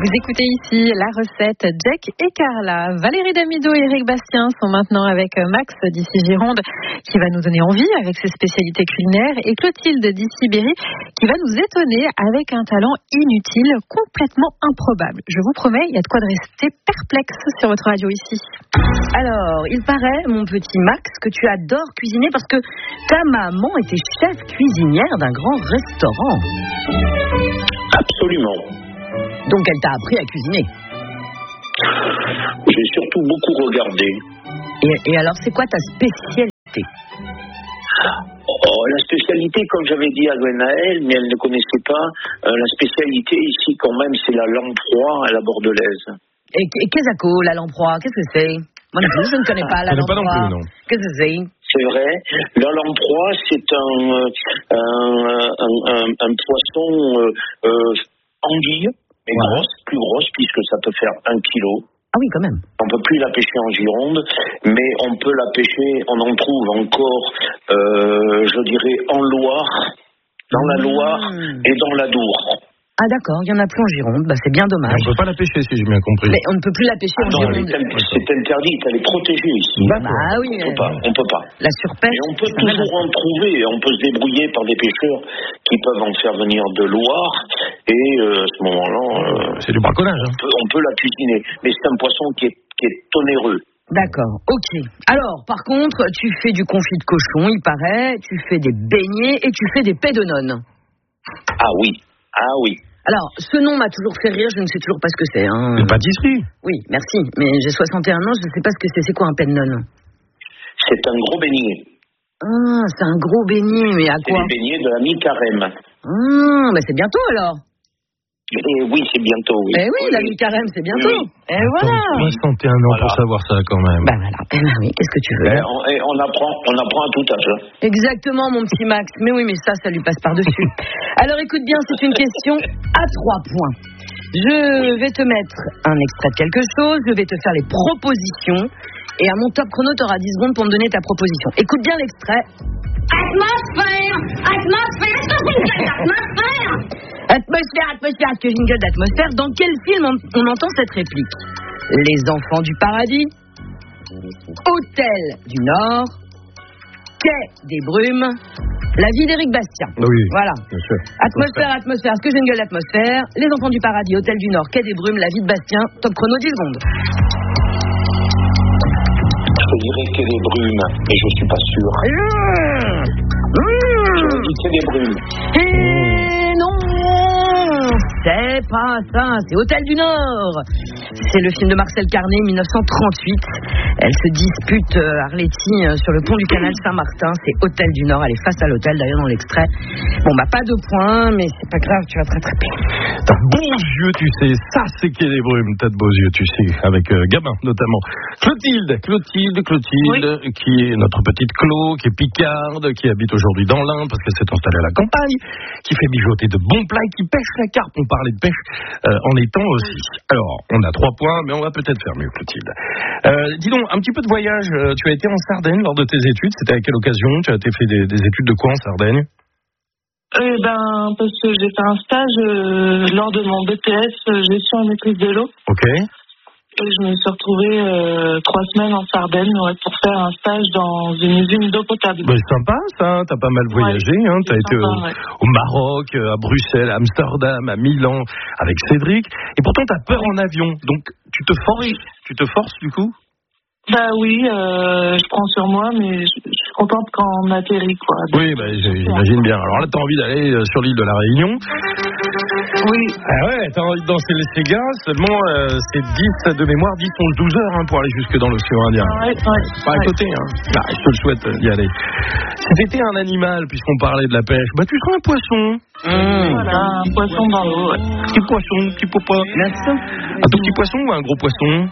Vous écoutez ici la recette Jack et Carla. Valérie Damido et Eric Bastien sont maintenant avec Max d'ici Gironde qui va nous donner envie avec ses spécialités culinaires et Clotilde d'ici Berry qui va nous étonner avec un talent inutile, complètement improbable. Je vous promets, il y a de quoi de rester perplexe sur votre radio ici. Alors, il paraît, mon petit Max, que tu adores cuisiner parce que ta maman était chef cuisinière d'un grand restaurant. Absolument. Donc elle t'a appris à cuisiner. J'ai surtout beaucoup regardé. Et alors, c'est quoi ta spécialité? La spécialité, comme j'avais dit à Gwenaëlle, mais elle ne connaissait pas, la spécialité ici quand même, c'est la lamproie à la bordelaise. Et qu'est-ce que la lamproie? Qu'est-ce que c'est? Moi non plus, je ne connais pas la lamproie. Pas non plus, non. Qu'est-ce que c'est? C'est vrai. La lamproie, c'est un poisson anguille, mais grosse, plus grosse, puisque ça peut faire 1 kilo. Ah oui, quand même. On ne peut plus la pêcher en Gironde, mais on peut la pêcher, on en trouve encore, je dirais, en Loire, dans la Loire et dans l'Adour. Ah d'accord, il n'y en a plus en Gironde, c'est bien dommage. On ne peut pas la pêcher, si j'ai bien compris. Mais on ne peut plus la pêcher en Gironde. C'est interdit, elle est protégée ici. Ah oui. On peut pas. La surpêche. Mais on peut toujours en trouver, on peut se débrouiller par des pêcheurs qui peuvent en faire venir de Loire, et à ce moment-là... c'est du braconnage. On peut la cuisiner, mais c'est un poisson qui est onéreux. D'accord, ok. Alors, par contre, tu fais du confit de cochon, il paraît, tu fais des beignets et tu fais des pets de nonne. Ah oui. Alors, ce nom m'a toujours fait rire, je ne sais toujours pas ce que c'est. Une pâtisserie. Oui, merci, mais j'ai 61 ans, je ne sais pas ce que c'est. C'est quoi un pet de nonne? C'est un gros beignet. Ah, c'est un gros beignet, mais à quoi? C'est des beignets de la mi-carême. Ah, c'est bientôt alors. Oui, c'est bientôt, oui. Eh oui, la mi-carême, c'est bientôt. Oui. Et voilà. 61 ans pour savoir ça, quand même. Voilà. Oui, qu'est-ce que tu veux? On apprend à tout âge. Exactement, mon petit Max. Mais oui, mais ça lui passe par-dessus. Alors, écoute bien, c'est une question à 3 points. Je vais te mettre un extrait de quelque chose, je vais te faire les propositions, et à mon top chrono, tu auras 10 secondes pour me donner ta proposition. Écoute bien l'extrait. Atmosphère, que jingle d'atmosphère. Dans quel film on entend cette réplique? Les Enfants du Paradis, Hôtel du Nord, Quai des Brumes, La vie d'Éric Bastien. Oui, voilà. Bien sûr. Atmosphère, ce que jingle d'atmosphère. Les Enfants du Paradis, Hôtel du Nord, Quai des Brumes, La vie de Bastien. Top chrono, 10 secondes. Je dirais Quai des Brumes, mais je suis pas sûr. Je dis Quai des Brumes. Et non, c'est pas ça, c'est Hôtel du Nord. C'est le film de Marcel Carné, 1938. Elle se dispute, Arletty, sur le pont du canal Saint-Martin. C'est Hôtel du Nord, elle est face à l'hôtel, d'ailleurs, dans l'extrait. Bon, pas de points, mais c'est pas grave, tu vas te rattraper. T'as de beaux yeux, tu sais. Ça, c'est Quai des Brumes. T'as de beaux yeux, tu sais. Avec Gabin, notamment. Clotilde, oui. Qui est notre petite Clo, qui est picarde, qui habite aujourd'hui dans l'Inde, parce qu'elle s'est installée à la campagne, qui fait mijoter de bons plats, qui pêche la carpe. On parlait de pêche en étang aussi. Alors, on a 3 points, mais on va peut-être faire mieux, Clotilde. Dis donc, un petit peu de voyage. Tu as été en Sardaigne lors de tes études. C'était à quelle occasion? Tu as fait des études de quoi en Sardaigne? Parce que j'ai fait un stage lors de mon BTS gestion et maîtrise de l'eau. Ok. Et je me suis retrouvée 3 semaines en Sardaigne pour faire un stage dans une usine d'eau potable. Sympa ça, t'as pas mal voyagé, hein. T'as été au Maroc, à Bruxelles, à Amsterdam, à Milan, avec Cédric. Et pourtant t'as peur en avion, donc tu te forces du coup? Oui, je prends sur moi, mais je suis contente quand on atterrit, quoi. Oui, j'imagine bien. Alors là, t'as envie d'aller sur l'île de la Réunion? Oui. Ah ouais, t'as envie de danser les Ségas, seulement c'est 10 de mémoire, 10, 11, 12 heures pour aller jusque dans l'océan Indien. Pas à côté, hein. Je te le souhaite d'y aller. Si t'étais un animal, puisqu'on parlait de la pêche, tu serais un poisson. Voilà, un poisson dans l'eau. Petit poisson, petit popa. Un tout petit poisson ou un gros poisson?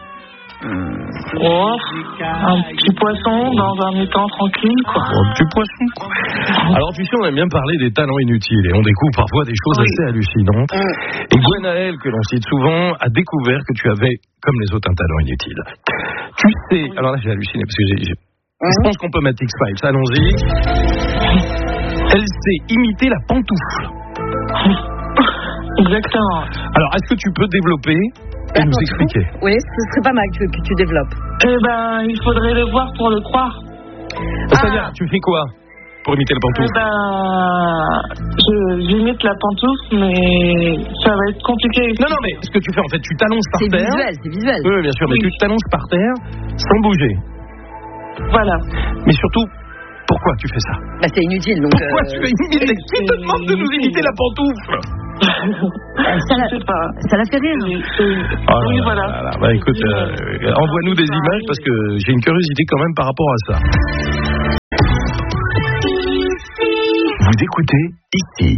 Un petit poisson dans un étang tranquille, quoi. Un petit poisson, quoi. Alors, tu sais, on aime bien parler des talents inutiles et on découvre parfois des choses assez hallucinantes. Et Gwenaëlle, que l'on cite souvent, a découvert que tu avais, comme les autres, un talent inutile. Tu sais, alors là, j'ai halluciné parce que je pense qu'on peut mettre X-Files. Allons-y. Elle sait imiter la pantoufle. Exactement. Alors, est-ce que tu peux développer et nous expliquer? Oui, ce serait pas mal que tu développes. Eh ben, il faudrait le voir pour le croire. C'est-à-dire, tu fais quoi pour imiter la pantoufle? Eh ben, j'imite la pantoufle, mais ça va être compliqué. Non, mais ce que tu fais, en fait, tu t'allonges par terre. C'est visuel. Oui, bien sûr, mais tu t'allonges par terre sans bouger. Voilà. Mais surtout, pourquoi tu fais ça? Bah, c'est inutile, donc... Pourquoi tu vas imiter? Qui te demande de nous imiter la pantoufle? Je sais pas. Ça la fait rire. Oui, voilà. Bah, écoute, envoie-nous des images parce que j'ai une curiosité quand même par rapport à ça. Vous écoutez ici.